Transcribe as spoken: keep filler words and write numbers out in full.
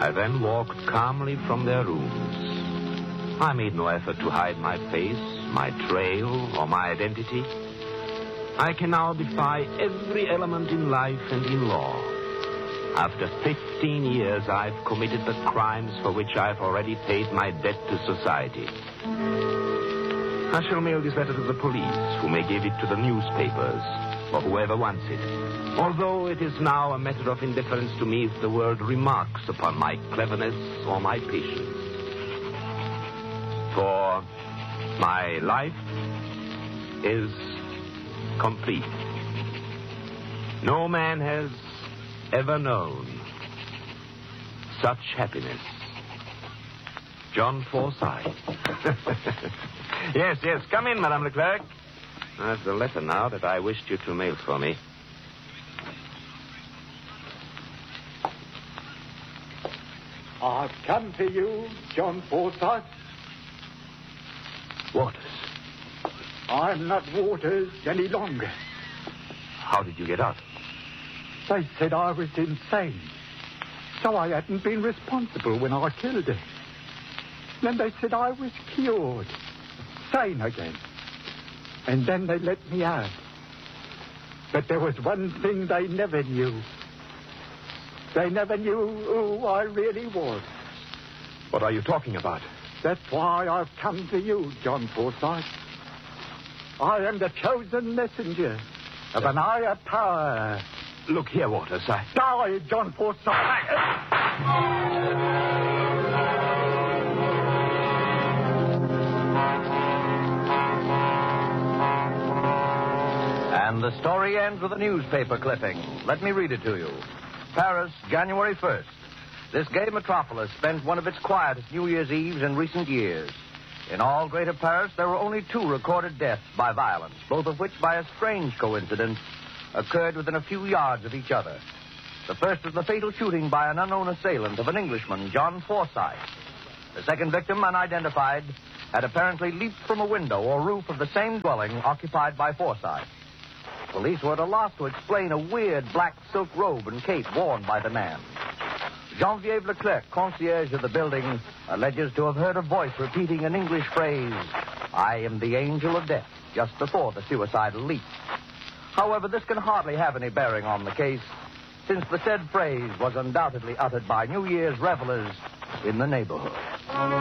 I then walked calmly from their rooms. I made no effort to hide my face, my trail, or my identity. I can now defy every element in life and in law. After fifteen years, I've committed the crimes for which I've already paid my debt to society. I shall mail this letter to the police, who may give it to the newspapers, or whoever wants it. Although it is now a matter of indifference to me if the world remarks upon my cleverness or my patience. For my life is complete. No man has ever known such happiness. John Forsyth. Yes, yes, come in, Madame Leclerc. That's the letter now that I wished you to mail for me. I've come to you, John Forsyth. Waters. I'm not Waters any longer. How did you get out? They said I was insane, so I hadn't been responsible when I killed her. Then they said I was cured, sane again. And then they let me out. But there was one thing they never knew. They never knew who I really was. What are you talking about? That's why I've come to you, John Forsyth. I am the chosen messenger of an higher power. Look here, Waters, I... Die, John Forsyth! And the story ends with a newspaper clipping. Let me read it to you. Paris, January first. This gay metropolis spent one of its quietest New Year's Eves in recent years. In all Greater Paris, there were only two recorded deaths by violence, both of which, by a strange coincidence, occurred within a few yards of each other. The first was the fatal shooting by an unknown assailant of an Englishman, John Forsyth. The second victim, unidentified, had apparently leaped from a window or roof of the same dwelling occupied by Forsyth. Police were at a loss to explain a weird black silk robe and cape worn by the man. Geneviève Leclerc, concierge of the building, alleges to have heard a voice repeating an English phrase, "I am the angel of death," just before the suicidal leap. However, this can hardly have any bearing on the case, since the said phrase was undoubtedly uttered by New Year's revelers in the neighborhood.